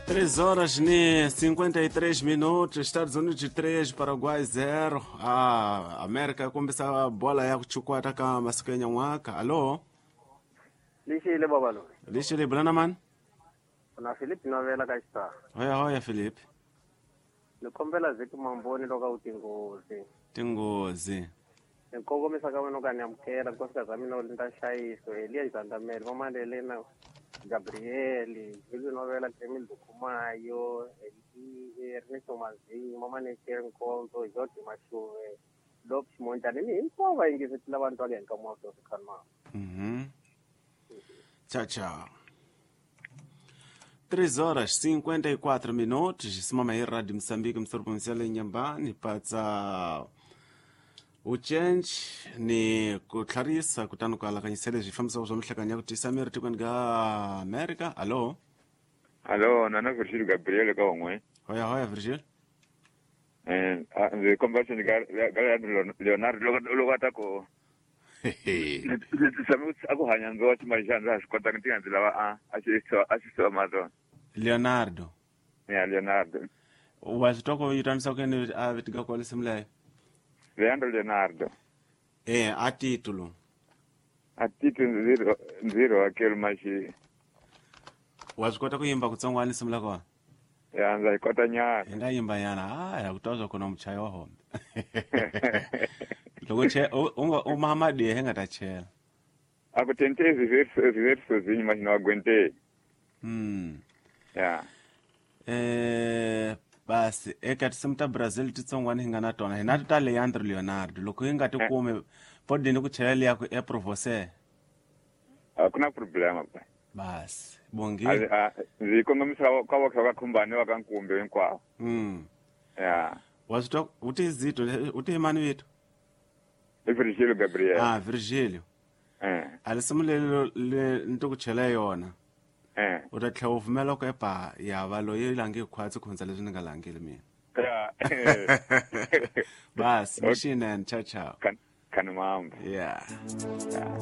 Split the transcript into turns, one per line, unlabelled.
3 horas e 53 minutos, Estados Unidos 3, Paraguai 0. A América começa a bola ya kuchukua kama masikenya mwaka. Allo?
Lishile baba lo.
Lishile blana man?
Na Philip novela kaisa.
Hoya Philip.
Nikombela zitu mamboni loka utingozi.
Tingozi.
Nkongo misaka weno kanyamkela nkosika zamina olinda shayiso Elia Izandamele Mamandelena Gabrieli Vilu novela Emil Dukumayo Ernesto Mazingi Mamane Nkonzo Joti Mashuwe Lopes Montani ni impova ingizitila abantu aliyankamoto sikanma.
Tchau. 3 horas e 54 minutos. Simama hii Rádio Moçambique, msoro provincial ya Nyambani. Pata uchange ni kutlarisa kutanuka alakanyisele jifamsa uzomhlakanya kuti Samir tikweni ga America. Allo?
Allo, nana Virgil Gabriel ka ongwe.
Hoya Virgil.
The conversation ga Leonardo lokata ko. Samu ako hanya ndo chimarishanza asikwata ntinga lawa asiso mazo.
Leonardo.
Yeah, Leonardo.
Wazitoko yitanisa kweni avitiga kwa lisimlayo.
Leonardo.
Atitulo.
Atitulo zero akelo mashi.
Wazikota kuyimba kutsongwani simla kwa?
Nza ikota nyara.
Enda yimba yana. Ya kutozo kuna mchayo wa hombe. Lokuche, Muhammad henga tachela.
Ako tentezi verso zinyi mashina wagwente. Yeah.
Basi eka tisimta Brazil titsongwani hinga natona hinatu ta Leonardo loko hinga tikume podini kuchela yako provose.
Kuna problema ba.
Basi bongi
zikonga misa kwa kumbane wakankumbe nkwao. Yeah.
Wazito utizito utimani wetu.
Virgilio Gabriel.
Virgilio. Alisimulelo ntokuchela yona. Utatla uvumela kwepa yava loyi langi kwatsi khonza leswi ni nga langile mina. Bas, machine and ciao.
Kanimamba.
Yeah.